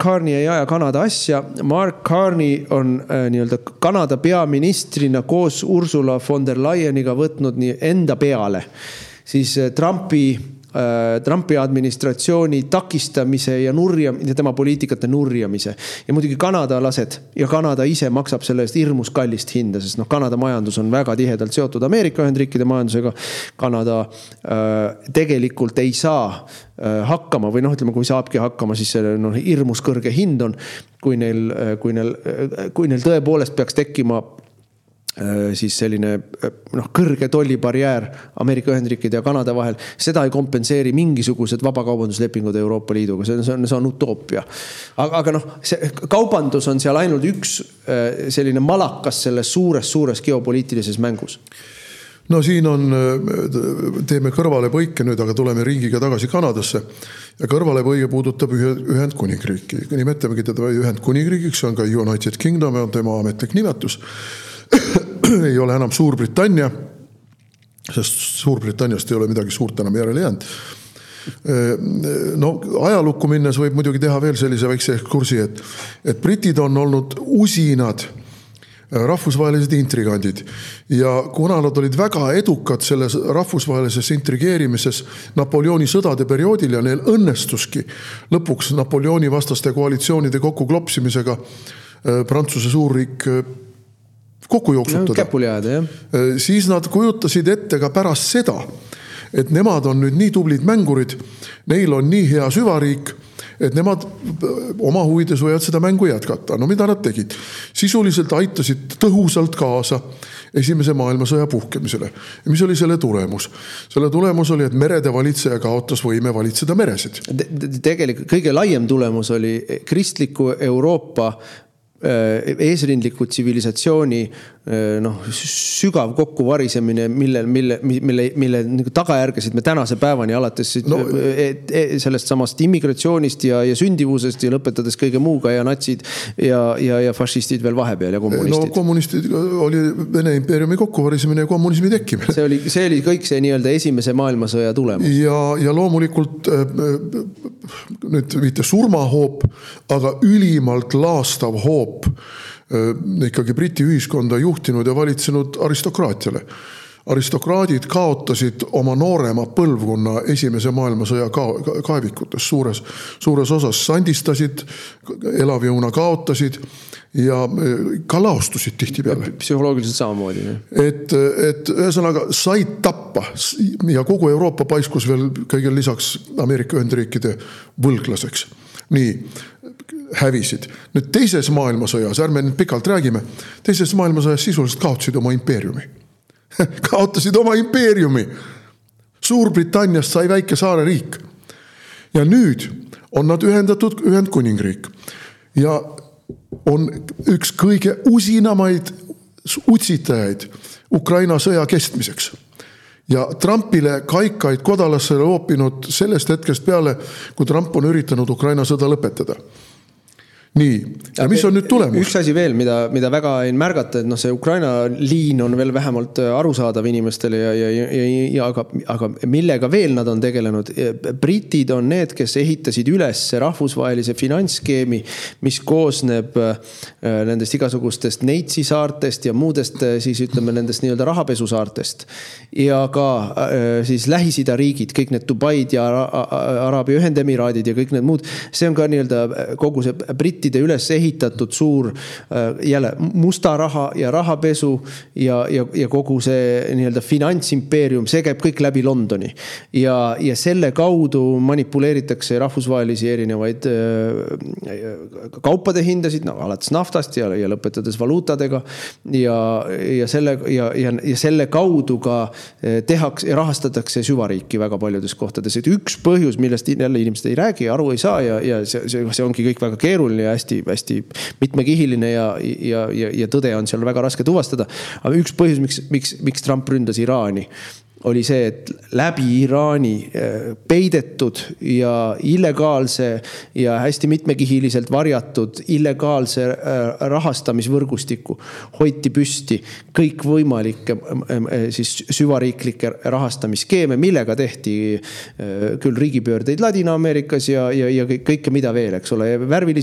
Carney ei aja Kanada asja. Mark Carney on nii-öelda Kanada peaministrina koos Ursula von der Leyeniga võtnud nii enda peale siis Trumpi administratsiooni takistamise ja tema poliitikate nurjamise. Ja muidugi kanadalased ja Kanada ise maksab selle eest hirmus kallist hinda, sest Kanada majandus on väga tihedalt seotud Ameerika Ühendriikide majandusega. Kanada tegelikult ei saa hakkama või ütleme, kui saabki hakkama, siis see hirmus kõrge hind on, kui neil tõepoolest peaks tekkima siis selline kõrge tollibarjäär Ameerika Ühendriikide ja Kanada vahel, seda ei kompenseeri mingisugused vabakaubanduslepingud Euroopa Liiduga, see on utoopia. Aga see kaubandus on seal ainult üks selline malakas selles suures geopoliitilises mängus. No siin teeme kõrvalepõike nüüd, aga tuleme ringiga tagasi Kanadasse. Ja kõrvalepõige puudutab Ühendkuningriiki. Nimetamegi teda Ühendkuningriigiks, see on ka United Kingdom, on tema ametlik nimetus. Ei ole enam Suurbritannia, sest Suurbritanniast ei ole midagi suurt enam järele jäänud. Ajalukku minnes võib muidugi teha veel sellise väikse ekskursi, et britid on olnud usinad rahvusvahelised intrigandid ja kuna nad olid väga edukad selles rahvusvahelises intrigeerimises Napoleoni sõdade perioodil ja neil õnnestuski lõpuks Napoleoni vastaste koalitsioonide kokku klopsimisega Prantsuse suurriik kokku jooksutada. Siis nad kujutasid ette ka pärast seda, et nemad on nüüd nii tublid mängurid, neil on nii hea süvariik, et nemad oma huvides võivad seda mängu jätkata. No mida nad tegid? Sisuliselt aitasid tõhusalt kaasa esimese maailmasõja puhkemisele. Ja mis oli selle tulemus? Selle tulemus oli, et merede valitseja kaotas võime valitseda meresid. Tegelikult kõige laiem tulemus oli kristliku Euroopa eesrindliku tsivilisatsiooni sügav kokkuvarisemine, mille tagajärgesid me tänase päevani alates sellest samast immigratsioonist ja sündivusest ja lõpetades kõige muuga ja natsid ja fašistid veel vahepeal ja kommunistid. Kommunistid oli Vene impeeriumi kokkuvarisemine ja kommunismi tekkimine. See oli kõik see nii-öelda esimese maailmasõja tulemus. Ja loomulikult nüüd mitte surmahoop, aga ülimalt laastav hoop ikkagi Briti ühiskonda juhtinud ja valitsenud aristokraatiale. Aristokraadid kaotasid oma noorema põlvkonna esimese maailmasõja kaevikutes suures osas sandistasid, elavjõuna kaotasid ja ka laostusid tihti peale. Psühholoogiliselt samamoodi. Et ühesõnaga said tappa ja kogu Euroopa paiskus veel kõigel lisaks Ameerika Ühendriikide võlglaseks. Nii, hävisid. Nüüd teises maailmasõjas, ärme nüüd pikalt räägime, teises maailmasõjas sisuliselt kaotasid oma impeeriumi. Kaotasid oma impeeriumi. Suurbritanniast sai väike saare riik. Ja nüüd on nad ühendatud Ühendkuningriik. Ja on üks kõige usinamaid utsitajaid Ukraina sõja kestmiseks. Ja Trumpile kaikaid kodalasse loopinud sellest hetkest peale, kui Trump on üritanud Ukraina sõda lõpetada. Nii, ja mis on nüüd tulemus? Üks asi veel, mida väga ei märgata, et see Ukraina liin on veel vähemalt arusaadav inimestele aga millega veel nad on tegelenud. Britid on need, kes ehitasid üles rahvusvahelise finantsskeemi, mis koosneb nendest igasugustest Neitsi saartest ja muudest siis ütleme nendest nii-öelda rahapesusaartest. Ja ka siis Lähis-Ida riigid, kõik need Dubaid ja Araabia Ühendemiraadid ja kõik need muud. See on ka nii-öelda kogu see Briti üles ehitatud suur jälle musta raha ja rahapesu ja kogu see nii-öelda finantsimpeerium, see käib kõik läbi Londoni. Ja selle kaudu manipuleeritakse rahvusvahelisi erinevaid kaupade hindasid, alates naftast ja lõpetades valuutadega ja selle kaudu ka tehakse ja rahastatakse süvariiki väga paljudes kohtades. Et üks põhjus, millest jälle inimesed ei räägi, aru ei saa ja see ongi kõik väga keeruline ja hästi mitmekihiline ja tõde on seal väga raske tuvastada. Aga üks põhjus, miks Trump ründas Iraani, oli see, et läbi Iraani peidetud ja illegaalse ja hästi mitmekihiliselt varjatud illegaalse rahastamisvõrgustiku hoiti püsti kõik võimalikke siis süvariiklikke rahastamisskeeme, millega tehti küll riigipöördeid Ladina-Ameerikas ja kõike mida veel, eks ole,